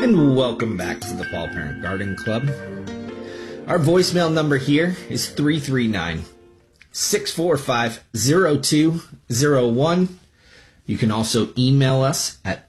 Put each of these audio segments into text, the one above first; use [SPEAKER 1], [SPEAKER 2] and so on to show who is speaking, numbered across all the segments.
[SPEAKER 1] And welcome back to the Paul Parent Garden Club. Our voicemail number here is 339-645-0201. You can also email us at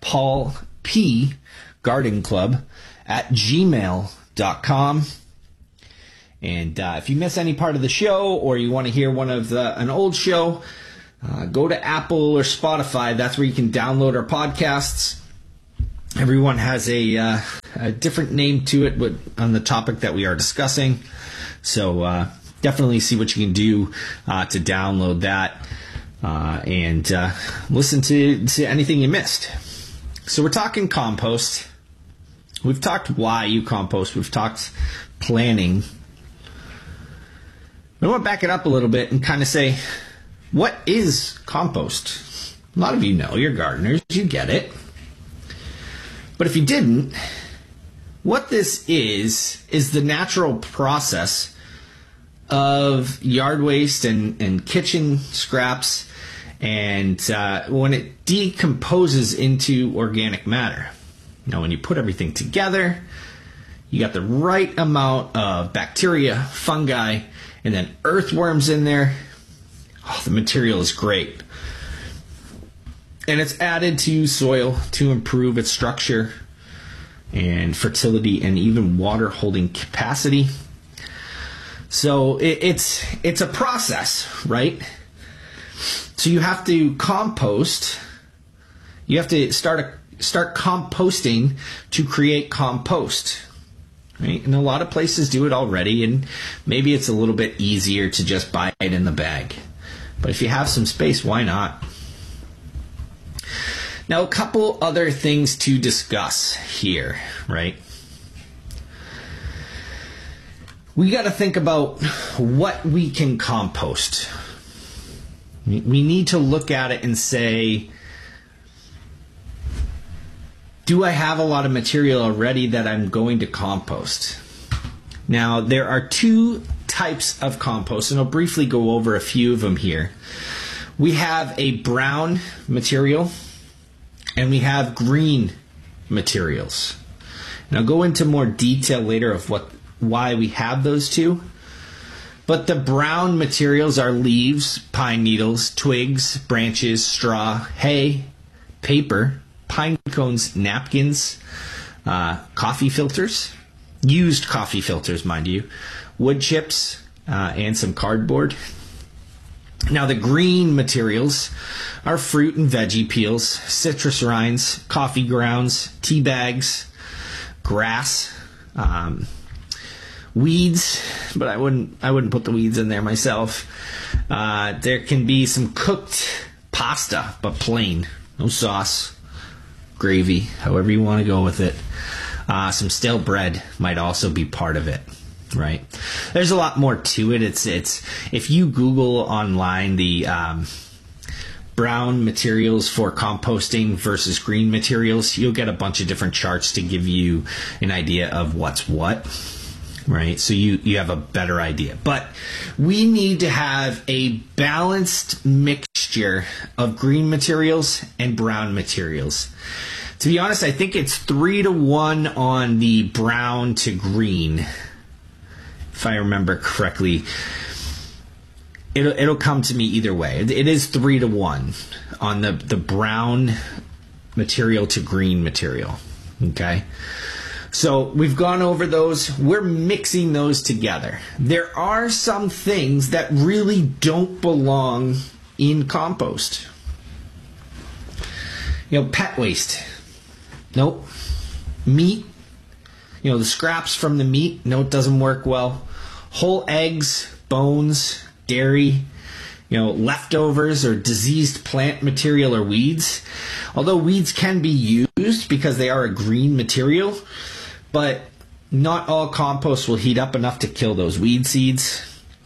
[SPEAKER 1] paulpgardenclub@gmail.com. And if you miss any part of the show or you want to hear an old show, go to Apple or Spotify. That's where you can download our podcasts. Everyone has a different name to it on the topic that we are discussing. So definitely see what you can do to download that and listen to anything you missed. So we're talking compost. We've talked why you compost. We've talked planning. I want to back it up a little bit and kind of say, what is compost? A lot of you know, you're gardeners, you get it. But if you didn't, what this is the natural process of yard waste and kitchen scraps, and when it decomposes into organic matter. Now, when you put everything together, you got the right amount of bacteria, fungi, and then earthworms in there. Oh, the material is great. And it's added to soil to improve its structure and fertility and even water holding capacity. So it's a process, right? So you have to compost. You have to start composting to create compost, right? And a lot of places do it already, and maybe it's a little bit easier to just buy it in the bag. But if you have some space, why not? Now, a couple other things to discuss here, right? We got to think about what we can compost. We need to look at it and say, do I have a lot of material already that I'm going to compost? Now, there are two types of compost, and I'll briefly go over a few of them here. We have a brown material, and we have green materials. And I'll go into more detail later of why we have those two. But the brown materials are leaves, pine needles, twigs, branches, straw, hay, paper, pine cones, napkins, coffee filters, used coffee filters, mind you, wood chips, and some cardboard. Now, the green materials are fruit and veggie peels, citrus rinds, coffee grounds, tea bags, grass, weeds, but I wouldn't put the weeds in there myself. There can be some cooked pasta, but plain, no sauce, gravy, however you want to go with it. Some stale bread might also be part of it. Right. There's a lot more to it. It's if you Google online the brown materials for composting versus green materials, you'll get a bunch of different charts to give you an idea of what's what. Right. So you have a better idea. But we need to have a balanced mixture of green materials and brown materials. To be honest, I think it's 3-to-1 on the brown to green. If I remember correctly, it'll come to me either way. It is 3-to-1 on the brown material to green material. Okay, so we've gone over those. We're mixing those together. There are some things that really don't belong in compost. Pet waste. Nope. Meat. The scraps from the meat, no, it doesn't work well. Whole eggs, bones, dairy, leftovers or diseased plant material or weeds. Although weeds can be used because they are a green material, but not all compost will heat up enough to kill those weed seeds.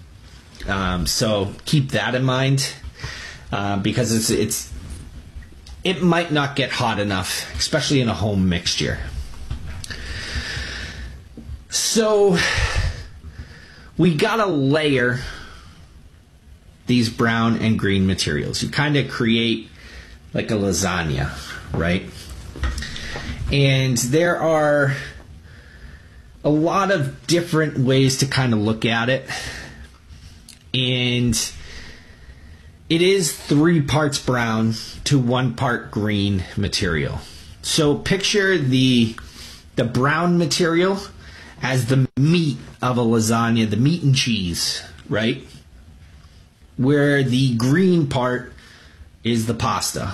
[SPEAKER 1] So keep that in mind because it might not get hot enough, especially in a home mixture. So we gotta layer these brown and green materials. You kind of create like a lasagna, right? And there are a lot of different ways to kind of look at it. And it is 3 parts brown to 1 part green material. So picture the brown material as the meat of a lasagna, the meat and cheese, right? Where the green part is the pasta.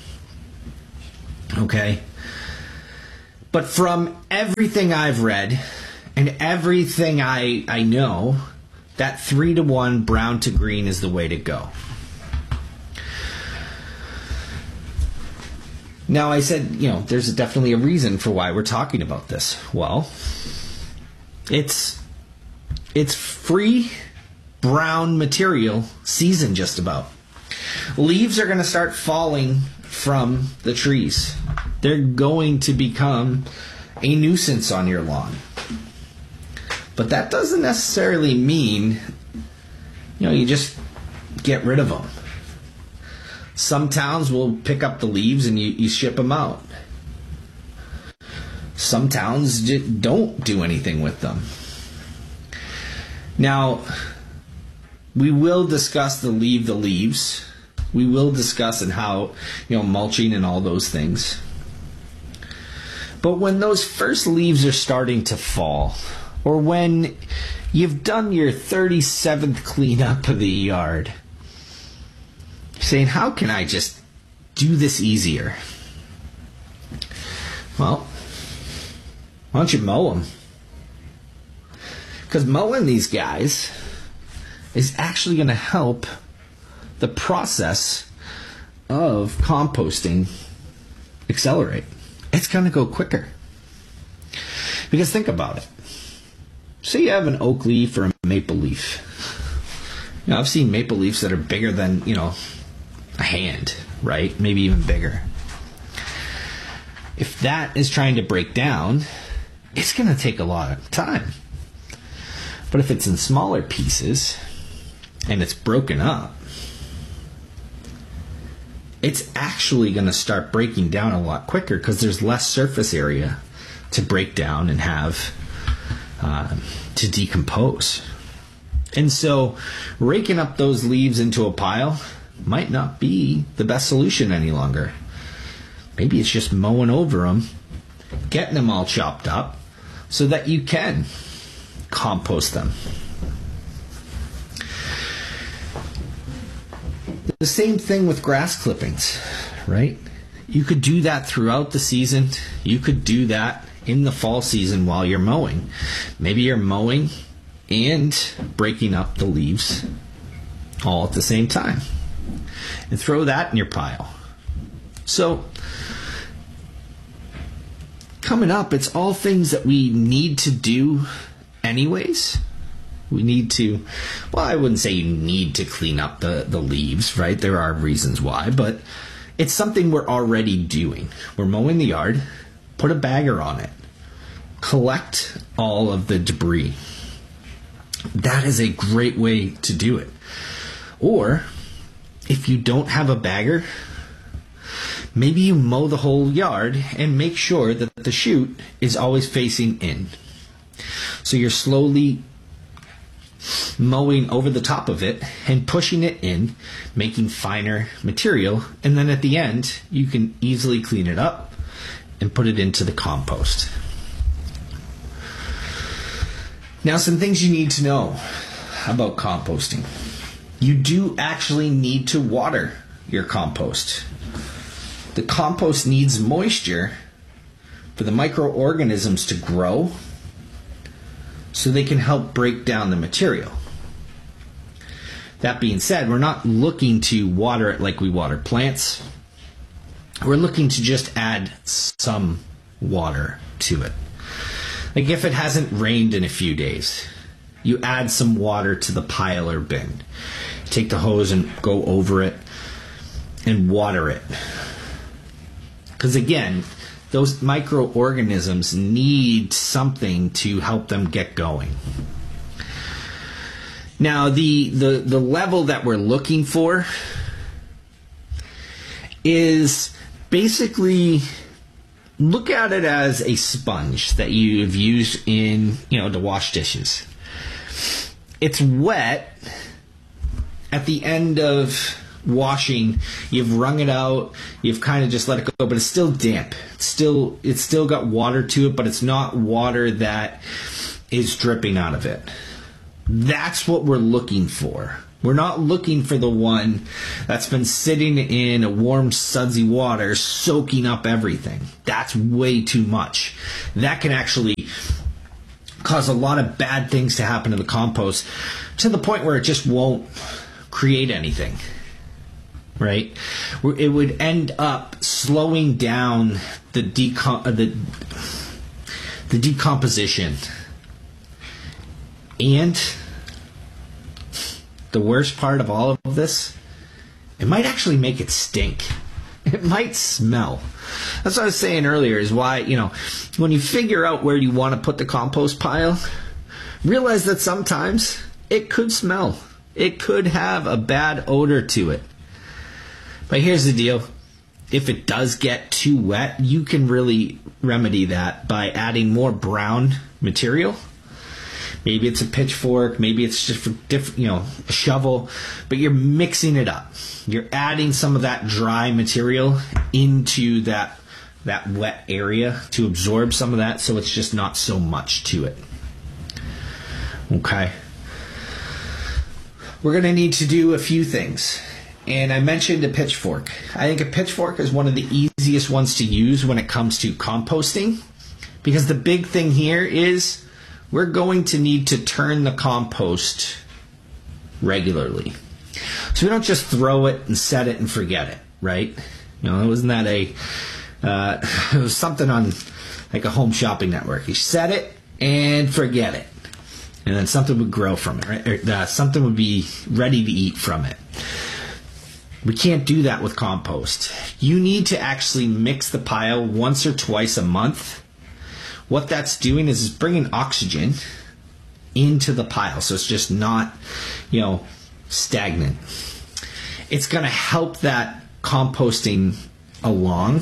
[SPEAKER 1] Okay? But from everything I've read and everything I know, that 3-to-1 brown to green is the way to go. Now, I said, there's definitely a reason for why we're talking about this. Well, it's free brown material season just about. Leaves are going to start falling from the trees. They're going to become a nuisance on your lawn. But that doesn't necessarily mean, you just get rid of them. Some towns will pick up the leaves and you ship them out. Some towns don't do anything with them. Now, we will discuss the leaves. We will discuss and how, mulching and all those things. But when those first leaves are starting to fall, or when you've done your 37th cleanup of the yard, saying, how can I just do this easier? Well, why don't you mow them? Because mowing these guys is actually going to help the process of composting accelerate. It's going to go quicker. Because think about it. Say you have an oak leaf or a maple leaf. I've seen maple leaves that are bigger than, a hand, right? Maybe even bigger. If that is trying to break down, it's going to take a lot of time. But if it's in smaller pieces and it's broken up, it's actually going to start breaking down a lot quicker because there's less surface area to break down and have to decompose. And so raking up those leaves into a pile might not be the best solution any longer. Maybe it's just mowing over them, getting them all chopped up so that you can compost them. The same thing with grass clippings, right? You could do that throughout the season. You could do that in the fall season while you're mowing. Maybe you're mowing and breaking up the leaves all at the same time. And throw that in your pile. So, coming up, it's all things that we need to do anyways. We need to, well, I wouldn't say you need to clean up the leaves, right? There are reasons why, but it's something we're already doing. We're mowing the yard, put a bagger on it, collect all of the debris. That is a great way to do it. Or, if you don't have a bagger, maybe you mow the whole yard and make sure that the chute is always facing in. So you're slowly mowing over the top of it and pushing it in, making finer material, and then at the end you can easily clean it up and put it into the compost. Now, some things you need to know about composting. You do actually need to water your compost. The compost needs moisture for the microorganisms to grow so they can help break down the material. That being said, we're not looking to water it like we water plants. We're looking to just add some water to it. Like if it hasn't rained in a few days, you add some water to the pile or bin. Take the hose and go over it and water it. Because again, those microorganisms need something to help them get going. Now, the level that we're looking for is basically look at it as a sponge that you've used to wash dishes. It's wet at the end of washing. You've wrung it out, you've kind of just let it go, but it's still damp. It's still got water to it, but it's not water that is dripping out of it. That's what we're looking for. We're not looking for the one that's been sitting in warm, sudsy water, soaking up everything. That's way too much. That can actually cause a lot of bad things to happen to the compost, to the point where it just won't create anything, right? It would end up slowing down the decomposition. And the worst part of all of this, it might actually make it stink. It might smell. That's what I was saying earlier, is why, when you figure out where you want to put the compost pile, realize that sometimes it could smell. It could have a bad odor to it. But here's the deal. If it does get too wet, you can really remedy that by adding more brown material. Maybe it's a pitchfork, maybe it's just a shovel, but you're mixing it up. You're adding some of that dry material into that wet area to absorb some of that, so it's just not so much to it. Okay. We're going to need to do a few things. And I mentioned a pitchfork. I think a pitchfork is one of the easiest ones to use when it comes to composting, because the big thing here is we're going to need to turn the compost regularly. So we don't just throw it and set it and forget it, right? Wasn't that it was something on like a Home Shopping Network. You set it and forget it. And then something would grow from it, right? Or something would be ready to eat from it. We can't do that with compost. You need to actually mix the pile once or twice a month. What that's doing is bringing oxygen into the pile, so it's just not, stagnant. It's going to help that composting along.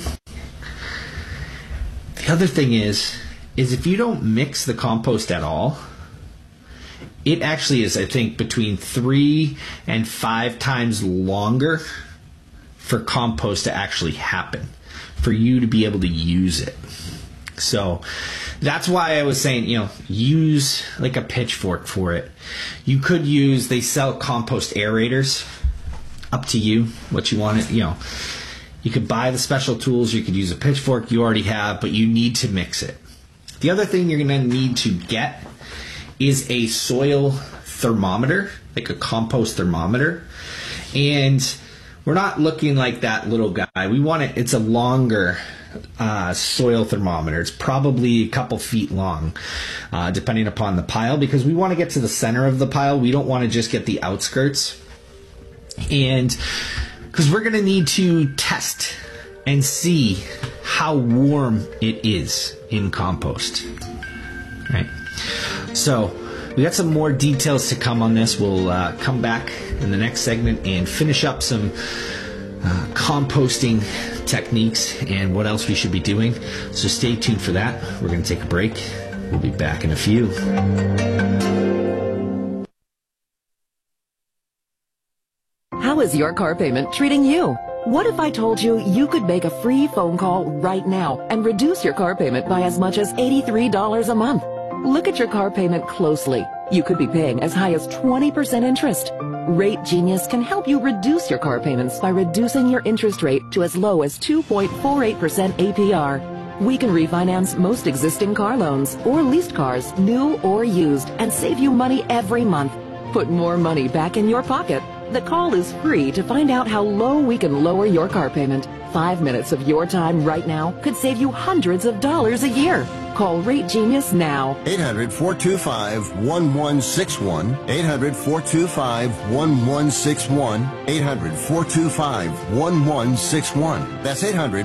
[SPEAKER 1] The other thing is if you don't mix the compost at all, it actually is, I think, between 3 and 5 times longer for compost to actually happen, for you to be able to use it. So that's why I was saying, use like a pitchfork for it. You could use, they sell compost aerators. Up to you what you want it. You could buy the special tools. You could use a pitchfork you already have, but you need to mix it. The other thing you're going to need to get is a soil thermometer, like a compost thermometer. And we're not looking like that little guy. We want it, it's a longer soil thermometer. It's probably a couple feet long, depending upon the pile, because we want to get to the center of the pile. We don't want to just get the outskirts. And because we're going to need to test and see how warm it is in compost. Right? So we got some more details to come on this. We'll come back in the next segment and finish up some composting techniques and what else we should be doing. So stay tuned for that. We're going to take a break. We'll be back in a few.
[SPEAKER 2] How is your car payment treating you? What if I told you you could make a free phone call right now and reduce your car payment by as much as $83 a month? Look at your car payment closely. You could be paying as high as 20% interest. Rate Genius can help you reduce your car payments by reducing your interest rate to as low as 2.48% APR. We can refinance most existing car loans or leased cars, new or used, and save you money every month. Put more money back in your pocket. The call is free to find out how low we can lower your car payment. 5 minutes of your time right now could save you hundreds of dollars a year. Call Rate Genius now.
[SPEAKER 3] 800-425-1161. 800-425-1161. 800-425-1161. That's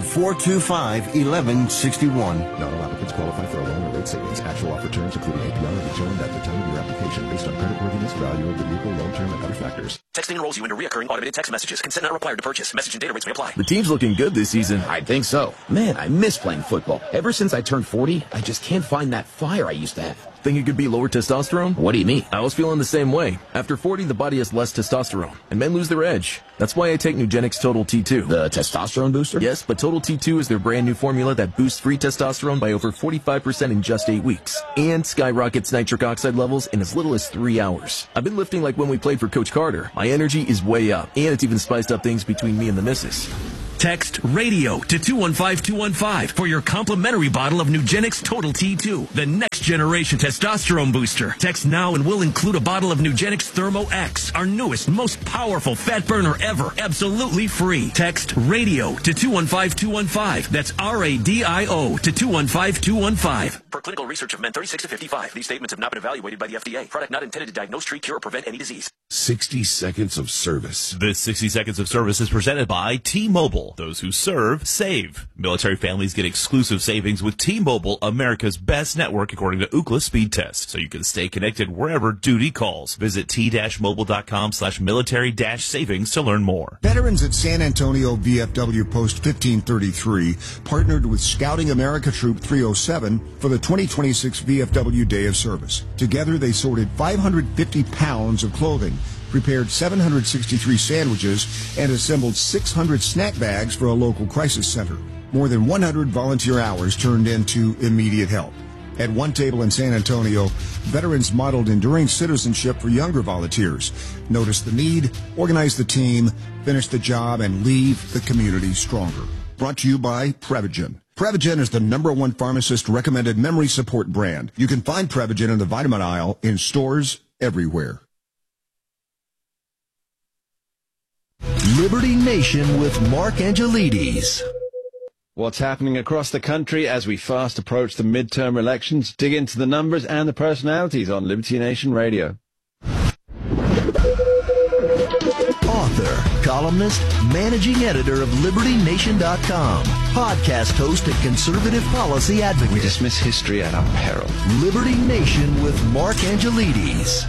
[SPEAKER 3] 800-425-1161.
[SPEAKER 4] Not all applicants qualify for a loan or rate savings. Actual offer terms, including APR, are determined at the time of your application based on creditworthiness, value of the vehicle, loan term, and other factors.
[SPEAKER 5] Texting enrolls you into recurring automated text messages. Consent not required to purchase. Message and data rates may apply.
[SPEAKER 6] The team's looking good this season.
[SPEAKER 7] I think so. Man, I miss playing football. Ever since I turned 40, I just can't find that fire I used to have.
[SPEAKER 6] Think it could be lower testosterone?
[SPEAKER 7] What do you mean?
[SPEAKER 6] I was feeling the same way. After 40, the body has less testosterone, and men lose their edge. That's why I take Nugenix Total T2.
[SPEAKER 7] The testosterone booster?
[SPEAKER 6] Yes, but Total T2 is their brand new formula that boosts free testosterone by over 45% in just 8 weeks, and skyrockets nitric oxide levels in as little as 3 hours. I've been lifting like when we played for Coach Carter. My energy is way up, and it's even spiced up things between me and the missus.
[SPEAKER 5] Text RADIO to 215-215 for your complimentary bottle of Nugenix Total T2, the next generation testosterone booster. Text now and we'll include a bottle of Nugenix Thermo X, our newest, most powerful fat burner ever, absolutely free. Text RADIO to 215-215. That's RADIO to 215-215. For clinical research of men 36 to 55, these statements have not been evaluated by the FDA. Product not intended to diagnose, treat, cure, or prevent any disease.
[SPEAKER 8] 60 seconds of service.
[SPEAKER 9] This 60 seconds of service is presented by T-Mobile. Those who serve, save. Military families get exclusive savings with T-Mobile, America's best network according to Ookla speed test. So you can stay connected wherever duty calls. Visit t-mobile.com/military-savings to learn more.
[SPEAKER 10] Veterans at San Antonio VFW Post 1533 partnered with Scouting America Troop 307 for the 2026 VFW Day of Service. Together they sorted 550 pounds of clothing, prepared 763 sandwiches, and assembled 600 snack bags for a local crisis center. More than 100 volunteer hours turned into immediate help. At one table in San Antonio, veterans modeled enduring citizenship for younger volunteers, noticed the need, organized the team, finished the job, and leave the community stronger. Brought to you by Prevagen. Prevagen is the #1 pharmacist-recommended memory support brand. You can find Prevagen in the vitamin aisle in stores everywhere.
[SPEAKER 11] Liberty Nation with Mark Angelides.
[SPEAKER 12] What's happening across the country as we fast approach the midterm elections? Dig into the numbers and the personalities on Liberty Nation Radio.
[SPEAKER 11] Author, columnist, managing editor of LibertyNation.com, podcast host and conservative policy advocate.
[SPEAKER 12] We dismiss history at our peril.
[SPEAKER 11] Liberty Nation with Mark Angelides.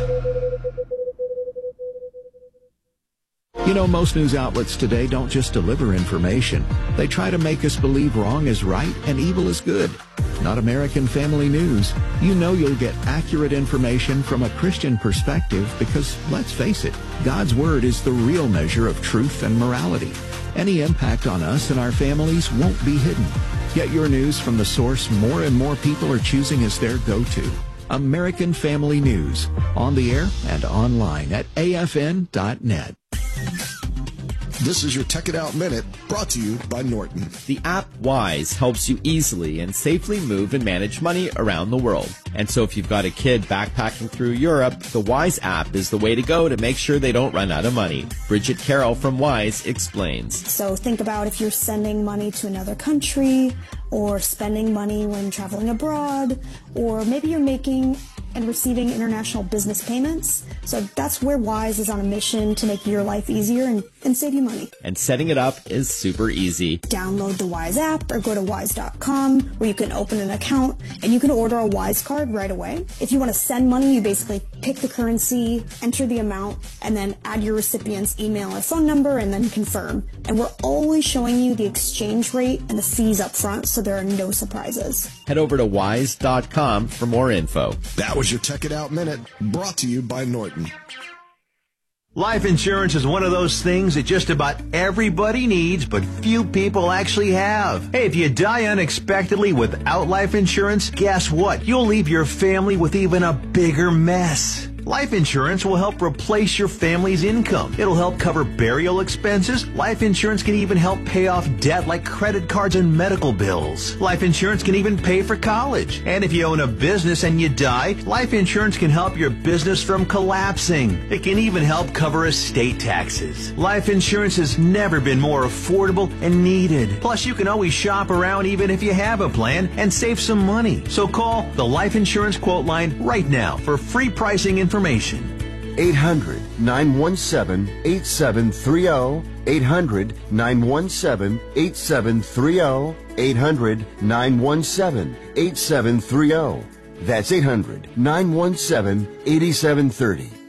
[SPEAKER 13] You know, most news outlets today don't just deliver information. They try to make us believe wrong is right and evil is good. Not American Family News. You know you'll get accurate information from a Christian perspective because, let's face it, God's Word is the real measure of truth and morality. Any impact on us and our families won't be hidden. Get your news from the source more and more people are choosing as their go-to. American Family News. On the air and online at afn.net.
[SPEAKER 3] This is your Tech It Out Minute, brought to you by Norton.
[SPEAKER 14] The app Wise helps you easily and safely move and manage money around the world. And so if you've got a kid backpacking through Europe, the Wise app is the way to go to make sure they don't run out of money. Bridget Carroll from Wise explains.
[SPEAKER 15] So think about if you're sending money to another country, or spending money when traveling abroad, or maybe you're making and receiving international business payments. So that's where Wise is on a mission to make your life easier and save you money.
[SPEAKER 14] And setting it up is super easy.
[SPEAKER 15] Download the Wise app or go to wise.com where you can open an account and you can order a Wise card right away. If you want to send money, you basically pick the currency, enter the amount, and then add your recipient's email or phone number and then confirm. And we're always showing you the exchange rate and the fees up front, so there are no surprises.
[SPEAKER 14] Head over to wise.com for more info.
[SPEAKER 3] That was your Tech It Out Minute, brought to you by Norton.
[SPEAKER 16] Life insurance is one of those things that just about everybody needs, but few people actually have. Hey, if you die unexpectedly without life insurance, guess what? You'll leave your family with even a bigger mess. Life insurance will help replace your family's income. It'll help cover burial expenses. Life insurance can even help pay off debt like credit cards and medical bills. Life insurance can even pay for college. And if you own a business and you die, life insurance can help your business from collapsing. It can even help cover estate taxes. Life insurance has never been more affordable and needed. Plus, you can always shop around even if you have a plan and save some money. So call the Life Insurance Quote Line right now for free pricing information.
[SPEAKER 17] 800-917-8730. 800-917-8730. 800-917-8730. That's 800-917-8730.